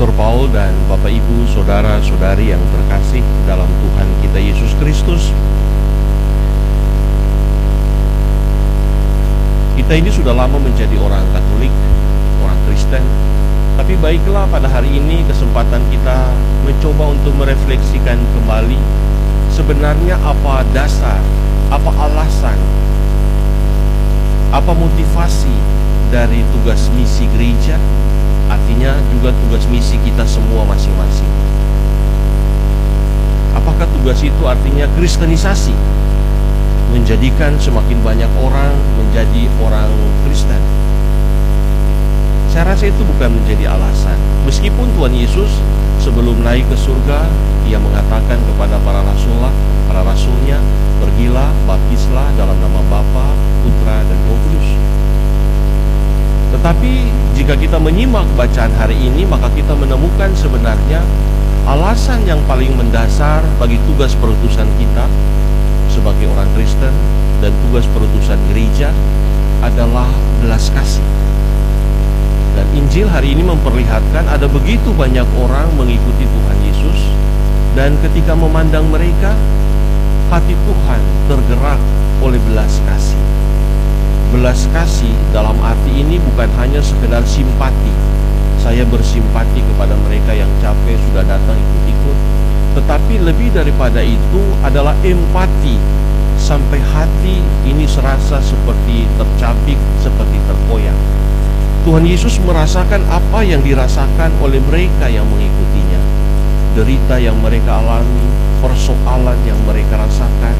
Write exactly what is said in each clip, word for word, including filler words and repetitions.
Pastor Paul dan Bapak Ibu, saudara-saudari yang terkasih dalam Tuhan kita Yesus Kristus. Kita ini sudah lama menjadi orang Katolik, orang Kristen. Tapi baiklah pada hari ini kesempatan kita mencoba untuk merefleksikan kembali sebenarnya apa dasar, apa alasan, apa motivasi dari tugas misi gereja. Artinya juga tugas misi kita semua masing-masing. Apakah tugas itu artinya kristenisasi, menjadikan semakin banyak orang menjadi orang Kristen? Saya rasa itu bukan menjadi alasan. Meskipun Tuhan Yesus sebelum naik ke surga, Ia mengatakan kepada para rasulullah, para rasulnya, pergilah, baptislah dalam nama Bapa, Putra, dan Roh Kudus. Tetapi jika kita menyimak bacaan hari ini, maka kita menemukan sebenarnya alasan yang paling mendasar bagi tugas perutusan kita sebagai orang Kristen dan tugas perutusan gereja adalah belas kasih. Dan Injil hari ini memperlihatkan ada begitu banyak orang mengikuti Tuhan Yesus, dan ketika memandang mereka, hati Tuhan tergerak oleh belas kasih. Belas kasih dalam arti ini bukan hanya sekedar simpati, saya bersimpati kepada mereka yang capek sudah datang ikut-ikut, tetapi lebih daripada itu adalah empati, sampai hati ini serasa seperti tercabik, seperti terkoyak. Tuhan Yesus merasakan apa yang dirasakan oleh mereka yang mengikutinya, derita yang mereka alami, persoalan yang mereka rasakan,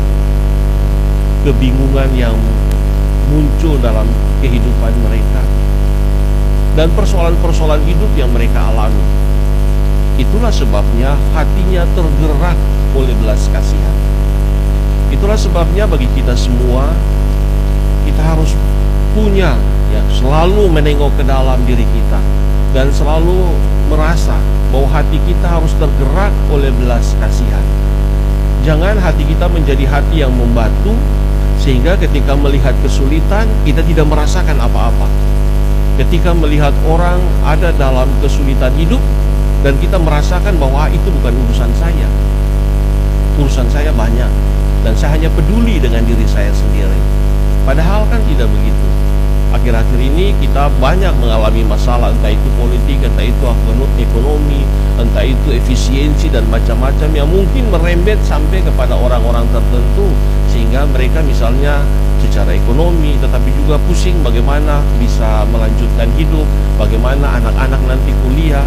kebingungan yang muncul dalam kehidupan mereka, dan persoalan-persoalan hidup yang mereka alami. Itulah sebabnya hatinya tergerak oleh belas kasihan. Itulah sebabnya bagi kita semua, kita harus punya ya, selalu menengok ke dalam diri kita dan selalu merasa bahwa hati kita harus tergerak oleh belas kasihan. Jangan hati kita menjadi hati yang membatu, sehingga ketika melihat kesulitan kita tidak merasakan apa-apa. Ketika melihat orang ada dalam kesulitan hidup dan kita merasakan bahwa itu bukan urusan saya, urusan saya banyak, dan saya hanya peduli dengan diri saya sendiri. Padahal kan tidak begitu. Akhir-akhir ini kita banyak mengalami masalah, entah itu politik, entah itu ekonomi, entah itu efisiensi dan macam-macam yang mungkin merembet sampai kepada orang-orang tertentu, sehingga mereka misalnya secara ekonomi tetapi juga pusing bagaimana bisa melanjutkan hidup, bagaimana anak-anak nanti kuliah.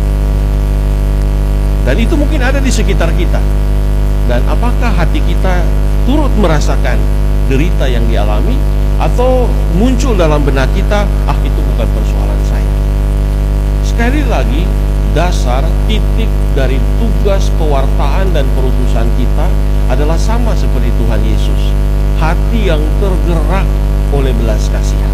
Dan itu mungkin ada di sekitar kita. Dan apakah hati kita turut merasakan derita yang dialami, atau muncul dalam benak kita, ah itu bukan persoalan saya. Sekali lagi, dasar titik dari tugas pewartaan dan perutusan kita adalah sama seperti Tuhan Yesus, hati yang tergerak oleh belas kasihan.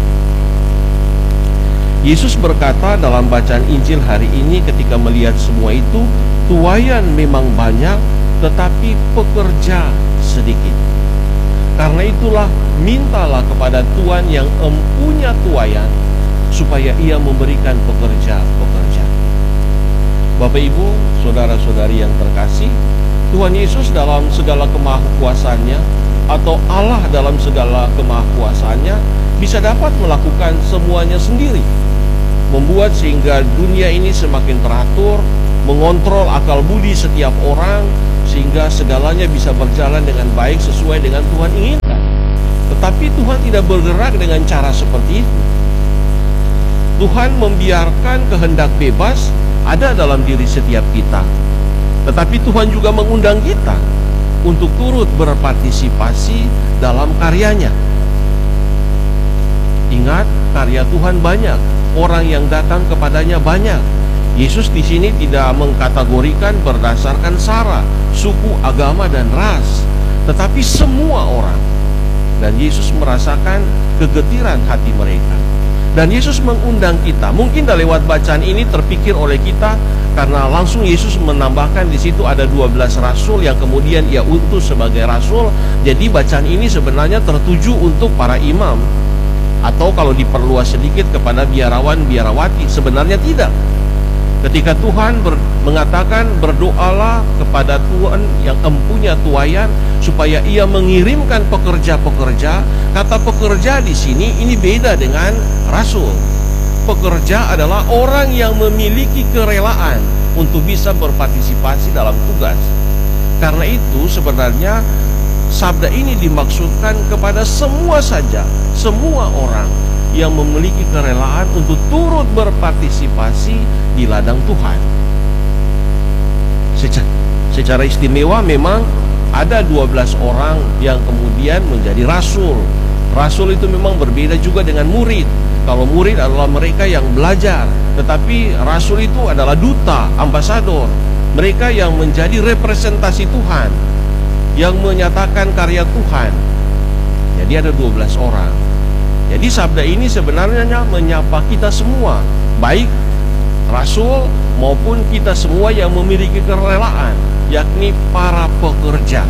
Yesus berkata dalam bacaan Injil hari ini ketika melihat semua itu, tuaian memang banyak, tetapi pekerja sedikit. Karena itulah mintalah kepada Tuhan yang empunya tuaian, supaya Ia memberikan pekerja-pekerja. Bapak Ibu, saudara-saudari yang terkasih, Tuhan Yesus dalam segala kemahakuasaannya, atau Allah dalam segala kemahakuasaannya, bisa dapat melakukan semuanya sendiri, membuat sehingga dunia ini semakin teratur, mengontrol akal budi setiap orang, sehingga segalanya bisa berjalan dengan baik sesuai dengan Tuhan inginkan. Tetapi Tuhan tidak bergerak dengan cara seperti itu. Tuhan membiarkan kehendak bebas ada dalam diri setiap kita. Tetapi Tuhan juga mengundang kita untuk turut berpartisipasi dalam karyanya. Ingat, karya Tuhan banyak, orang yang datang kepadanya banyak. Yesus di sini tidak mengkategorikan berdasarkan sara, suku, agama, dan ras, tetapi semua orang. Dan Yesus merasakan kegetiran hati mereka. Dan Yesus mengundang kita. Mungkin dari lewat bacaan ini terpikir oleh kita, karena langsung Yesus menambahkan di situ ada dua belas rasul yang kemudian Ia utus sebagai rasul. Jadi bacaan ini sebenarnya tertuju untuk para imam, atau kalau diperluas sedikit kepada biarawan biarawati. Sebenarnya tidak. Ketika Tuhan ber, mengatakan berdoalah kepada Tuhan yang empunya tuayan supaya Ia mengirimkan pekerja-pekerja, kata pekerja di sini ini beda dengan rasul. Pekerja adalah orang yang memiliki kerelaan untuk bisa berpartisipasi dalam tugas. Karena itu sebenarnya sabda ini dimaksudkan kepada semua saja, semua orang yang memiliki kerelaan untuk turut berpartisipasi di ladang Tuhan. Secara, secara istimewa memang ada dua belas orang yang kemudian menjadi rasul. Rasul itu memang berbeda juga dengan murid. Kalau murid adalah mereka yang belajar, tetapi rasul itu adalah duta, ambasador. Mereka yang menjadi representasi Tuhan, yang menyatakan karya Tuhan. Jadi ada dua belas orang. Jadi sabda ini sebenarnya menyapa kita semua, baik rasul maupun kita semua yang memiliki kerelaan, yakni para pekerja.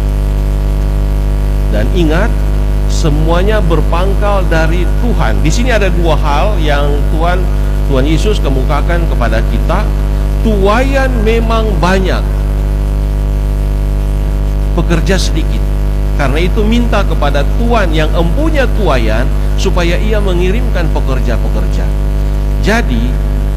Dan ingat, semuanya berpangkal dari Tuhan. Di sini ada dua hal yang Tuhan Tuhan Yesus kemukakan kepada kita. Tuayan memang banyak, pekerja sedikit. Karena itu minta kepada Tuhan yang empunya tuayan supaya Ia mengirimkan pekerja-pekerja. Jadi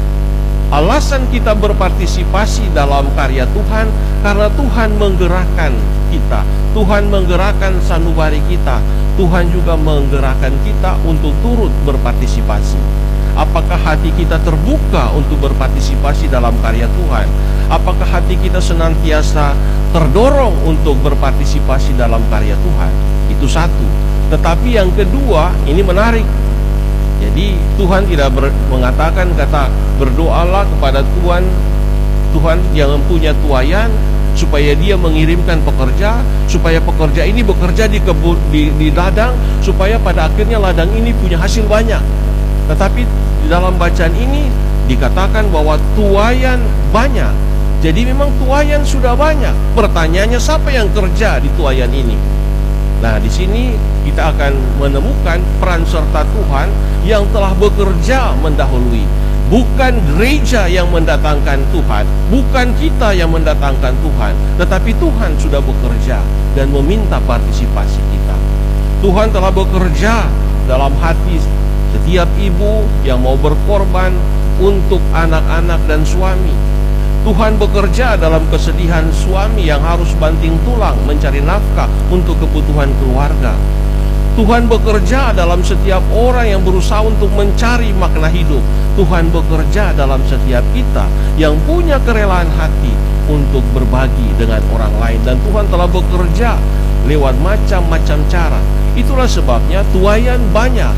alasan kita berpartisipasi dalam karya Tuhan karena Tuhan menggerakkan kita, Tuhan menggerakkan sanubari kita, Tuhan juga menggerakkan kita untuk turut berpartisipasi. Apakah hati kita terbuka untuk berpartisipasi dalam karya Tuhan? Apakah hati kita senantiasa terdorong untuk berpartisipasi dalam karya Tuhan? Itu satu. Tetapi yang kedua, ini menarik. Jadi Tuhan tidak ber, mengatakan kata berdoalah kepada Tuhan, Tuhan yang mempunyai tuayan supaya Dia mengirimkan pekerja, supaya pekerja ini bekerja di, kebun, di, di ladang, supaya pada akhirnya ladang ini punya hasil banyak. Tetapi di dalam bacaan ini dikatakan bahwa tuayan banyak. Jadi memang tuayan sudah banyak. Pertanyaannya, siapa yang kerja di tuayan ini? Nah, di sini kita akan menemukan peran serta Tuhan yang telah bekerja mendahului. Bukan gereja yang mendatangkan Tuhan, bukan kita yang mendatangkan Tuhan, tetapi Tuhan sudah bekerja dan meminta partisipasi kita. Tuhan telah bekerja dalam hati setiap ibu yang mau berkorban untuk anak-anak dan suami. Tuhan bekerja dalam kesedihan suami yang harus banting tulang mencari nafkah untuk kebutuhan keluarga. Tuhan bekerja dalam setiap orang yang berusaha untuk mencari makna hidup. Tuhan bekerja dalam setiap kita yang punya kerelaan hati untuk berbagi dengan orang lain. Dan Tuhan telah bekerja lewat macam-macam cara. Itulah sebabnya tuayan banyak.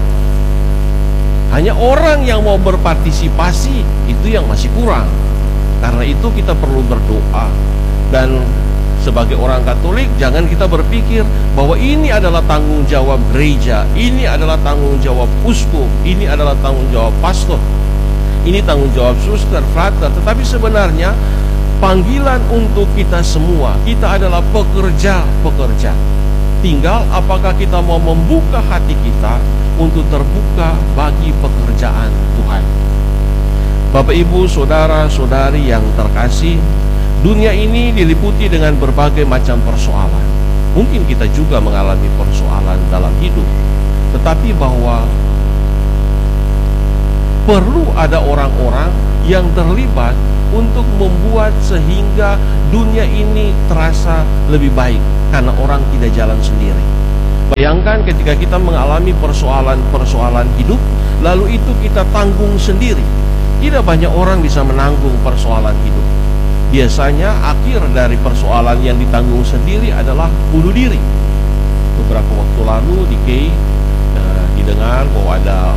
Hanya orang yang mau berpartisipasi itu yang masih kurang. Karena itu kita perlu berdoa. Dan sebagai orang Katolik, jangan kita berpikir bahwa ini adalah tanggung jawab gereja, ini adalah tanggung jawab uskup, ini adalah tanggung jawab pastor, ini tanggung jawab suster, frater. Tetapi sebenarnya panggilan untuk kita semua. Kita adalah pekerja-pekerja. Tinggal apakah kita mau membuka hati kita untuk terbuka bagi pekerjaan Tuhan. Bapak, Ibu, saudara-saudari yang terkasih, dunia ini diliputi dengan berbagai macam persoalan. Mungkin kita juga mengalami persoalan dalam hidup, tetapi bahwa perlu ada orang-orang yang terlibat untuk membuat sehingga dunia ini terasa lebih baik, karena orang tidak jalan sendiri. Bayangkan ketika kita mengalami persoalan-persoalan hidup, lalu itu kita tanggung sendiri. Tidak banyak orang bisa menanggung persoalan hidup. Biasanya akhir dari persoalan yang ditanggung sendiri adalah bunuh diri. Beberapa waktu lalu di K I uh, didengar bahwa ada